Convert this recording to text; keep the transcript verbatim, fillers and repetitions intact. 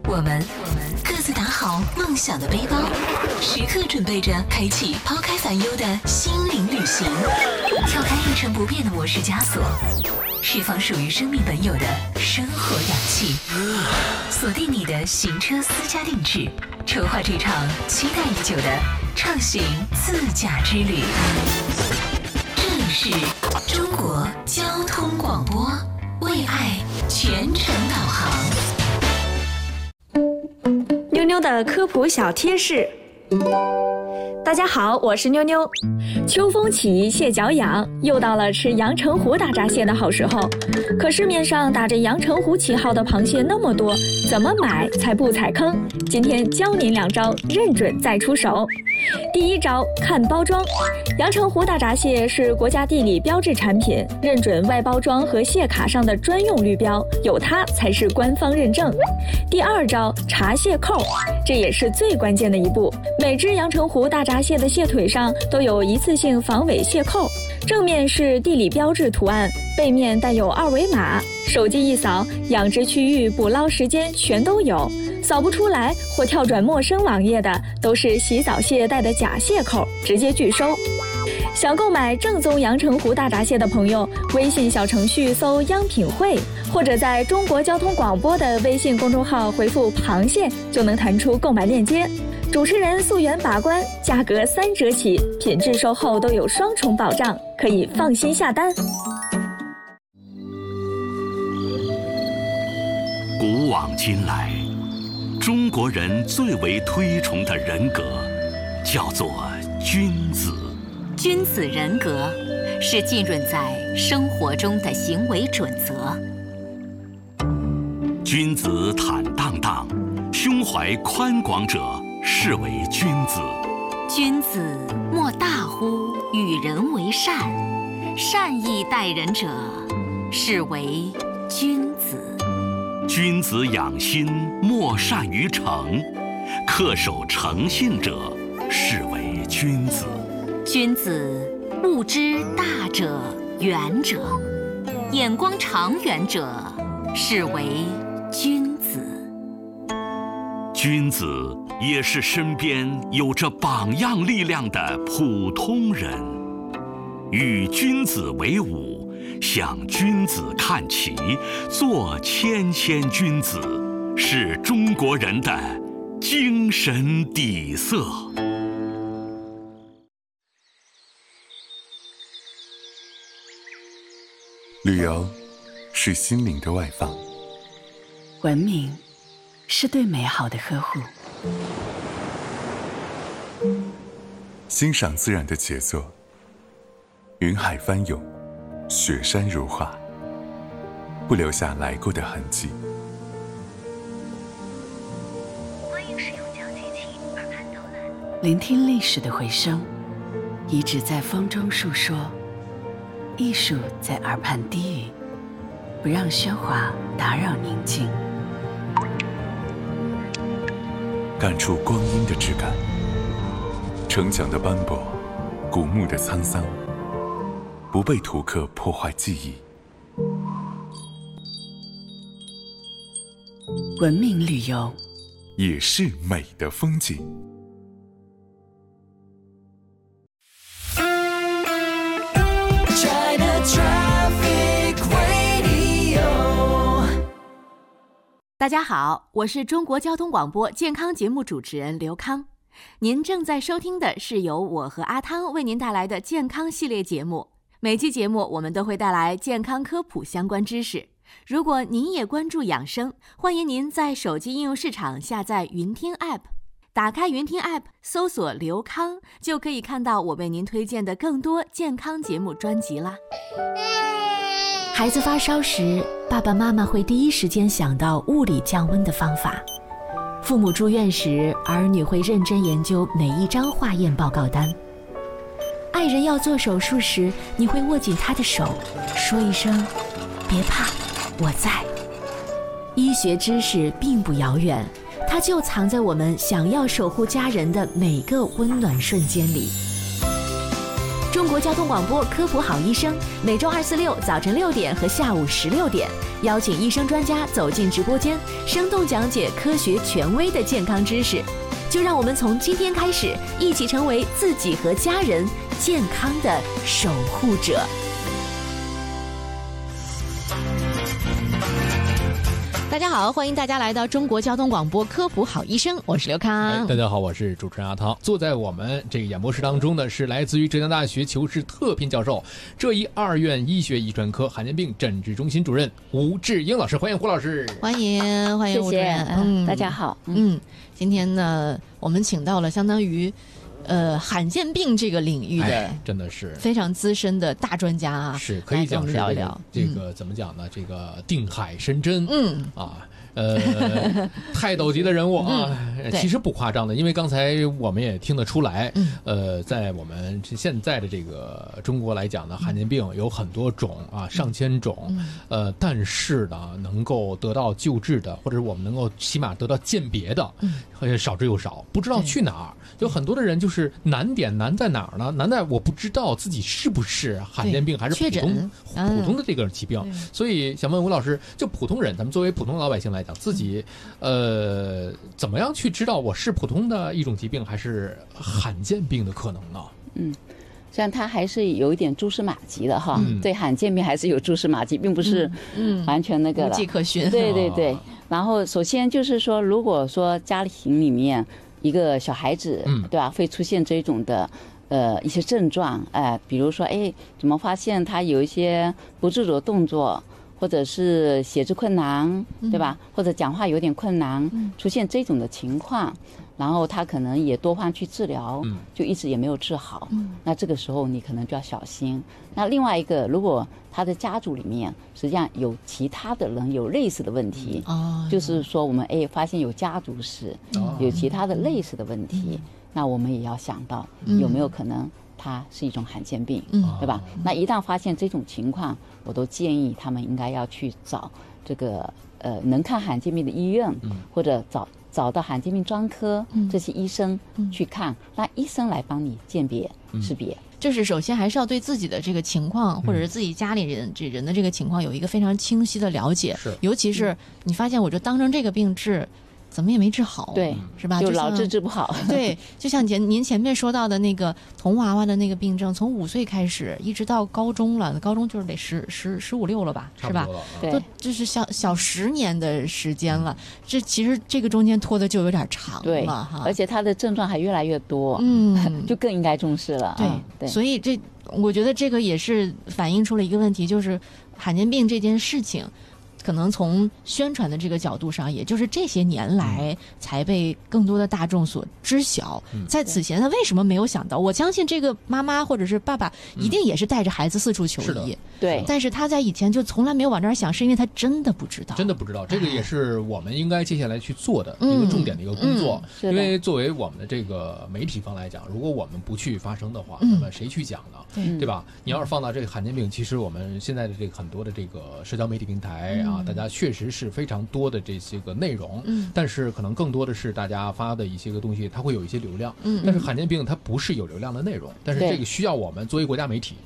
我们各自打好梦想的背包，时刻准备着开启抛开烦忧的心灵旅行，跳开一成不变的模式枷锁，释放属于生命本有的生活氧气，锁定你的行车私家定制，筹划这场期待已久的畅行自驾之旅。这里是中国交通广播，为爱全程导航。 妞妞的科普小贴士。大家好，我是妞妞。秋风起，蟹脚痒，又到了吃阳澄湖大闸蟹的好时候。可市面上打着阳澄湖旗号的螃蟹那么多，怎么买才不踩坑？今天教您两招，认准再出手。第一招，看包装。阳澄湖大闸蟹是国家地理标志产品，认准外包装和蟹卡上的专用绿标，有它才是官方认证。第二招，查蟹扣，这也是最关键的一步。每只阳澄湖大闸蟹的蟹腿上都有一次性防伪蟹扣，正面是地理标志图案，背面带有二维码，手机一扫，养殖区域、捕捞时间全都有。扫不出来或跳转陌生网页的，都是洗澡蟹带的假蟹扣，直接拒收。想购买正宗阳澄湖大闸蟹的朋友，微信小程序搜央品汇，或者在中国交通广播的微信公众号回复螃蟹，就能弹出购买链接。主持人溯源把关，价格三折起，品质售后都有双重保障，可以放心下单。 古往今来，中国人最为推崇的人格叫做君子。 君子人格是浸润在生活中的行为准则。 君子坦荡荡，胸怀宽广者是为君子。 君子莫大乎与人为善，善意待人者是为君子。 君子养心，莫善于诚，恪守诚信者是为君子。 君子务之大者远者，眼光长远者是为君子。 君子也是身边有着榜样力量的普通人。与君子为伍，向君子看齐，做谦谦君子，是中国人的精神底色。 旅游是心灵的外放， 文明是对美好的呵护， 欣赏自然的杰作，云海翻涌，雪山如画，不留下来过的痕迹。 欢迎使用讲机器耳畔导览， 聆听历史的回声，遗址在风中述说，艺术在耳畔低语，不让喧哗打扰宁静。 感触光阴的质感，城墙的斑驳，古墓的沧桑，不被图刻破坏记忆。 文明旅游也是美的风景。 大家好，我是中国交通广播健康节目主持人刘康。您正在收听的是由我和阿汤为您带来的健康系列节目。每期节目我们都会带来健康科普相关知识。如果您也关注养生，欢迎您在手机应用市场下载云听 App， 打开云听 App 搜索刘康，就可以看到我为您推荐的更多健康节目专辑啦。孩子发烧时，爸爸妈妈会第一时间想到物理降温的方法。父母住院时，儿女会认真研究每一张化验报告单。爱人要做手术时，你会握紧他的手，说一声别怕，我在。医学知识并不遥远，它就藏在我们想要守护家人的每个温暖瞬间里。 中国交通广播科普好医生，每周二、四、六早晨六点和下午十六点，邀请医生专家走进直播间，生动讲解科学权威的健康知识。就让我们从今天开始，一起成为自己和家人健康的守护者。大家好，欢迎大家来到中国交通广播科普好医生，我是刘康、 哎、大家好，我是主持人阿汤。坐在我们这个演播室当中的是来自于浙江大学求是特聘教授、浙医二院医学遗传科罕见病诊治中心主任吴志英老师，欢迎胡老师。 欢迎欢迎吴主任。 嗯，大家好。 嗯，今天呢，我们请到了相当于呃罕见病这个领域的、 哎、真的是非常资深的大专家啊， 是可以讲是聊聊这个、这个、怎么讲呢？这个定海神针， 嗯啊。呃，泰斗级的人物啊、嗯，其实不夸张的，因为刚才我们也听得出来，嗯、呃，在我们现在的这个中国来讲呢，罕见病有很多种啊，上千种，嗯、呃，但是呢，能够得到救治的，或者是我们能够起码得到鉴别的，嗯、少之又少，不知道去哪儿。有很多的人就是难点难在哪儿呢？难在我不知道自己是不是罕见病还是普通普通的这个疾病，所以想问吴老师，就普通人，咱们作为普通老百姓来讲，自己呃怎么样去知道我是普通的一种疾病还是罕见病的可能呢？ 嗯，虽然它还是有一点蛛丝马迹的哈，嗯、对罕见病还是有蛛丝马迹，并不是完全那个了， 无迹可寻。 对对对。然后首先就是说，如果说家庭里面一个小孩子，嗯、对吧，会出现这种的呃一些症状，哎、呃，比如说，哎，怎么发现他有一些不自主的动作，或者是写字困难，对吧？嗯、或者讲话有点困难，嗯、出现这种的情况，然后他可能也多方去治疗，嗯、就一直也没有治好。嗯、那这个时候你可能就要小心。那另外一个，如果他的家族里面实际上有其他的人有类似的问题，哦、就是说我们哎发现有家族史，哦、有其他的类似的问题，嗯、那我们也要想到有没有可能它是一种罕见病，嗯、对吧？那一旦发现这种情况，我都建议他们应该要去找这个呃能看罕见病的医院，嗯、或者找找到罕见病专科，嗯、这些医生去看，让医生来帮你鉴别、嗯、识别。 就是首先还是要对自己的这个情况，或者是自己家里人这人的这个情况有一个非常清晰的了解， 是， 尤其是你发现我就当成这个病治。怎么也没治好， 对， 是吧？ 就老治治不好。 对，就像前您前面说到的那个童娃娃的那个病症，从五岁开始一直到高中了，高中就是得十十十五六了吧，是吧？ 对， 就是小小十年的时间了，这其实这个中间拖的就有点长了哈。 而且他的症状还越来越多， 嗯， 就更应该重视了。 对， 嗯、对， 所以这我觉得这个也是反映出了一个问题，就是罕见病这件事情。可能从宣传的这个角度上，也就是这些年来才被更多的大众所知晓。嗯、在此前，他为什么没有想到？我相信这个妈妈或者是爸爸一定也是带着孩子四处求医，嗯、 对。 但是他在以前就从来没有往这儿想，是因为他真的不知道， 真的不知道。这个也是我们应该接下来去做的一个重点的一个工作。嗯嗯、因为作为我们的这个媒体方来讲，如果我们不去发声的话，那么谁去讲呢？嗯、对吧？你要是放到这个罕见病，其实我们现在的这个很多的这个社交媒体平台啊。大家确实是非常多的这些个内容，嗯，但是可能更多的是大家发的一些个东西，它会有一些流量，嗯，但是罕见病它不是有流量的内容，但是这个需要我们作为国家媒体